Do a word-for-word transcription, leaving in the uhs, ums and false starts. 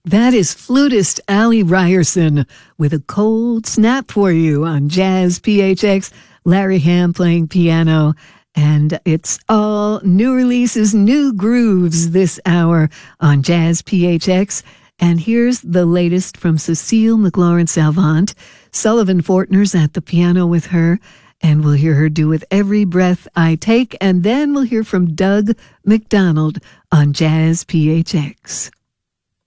That is flutist Allie Ryerson with a cold snap for you on Jazz P H X. Larry Ham playing piano. And it's all new releases, new grooves this hour on Jazz P H X. And here's the latest from Cecile McLaurin-Salvant. Sullivan Fortner's at the piano with her. And we'll hear her do With Every Breath I Take. And then we'll hear from Doug McDonald on Jazz P H X.